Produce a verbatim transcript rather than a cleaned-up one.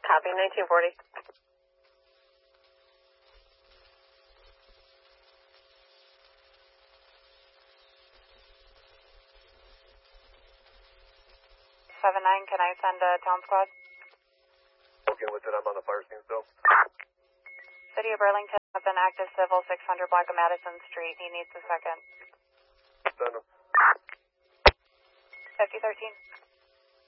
Copy, nineteen forty. seven nine, can I send a town squad? Okay, with it, I'm on the fire scene still. City of Burlington, up in active civil, six hundred block of Madison Street. He needs a second. Send him. fifty thirteen.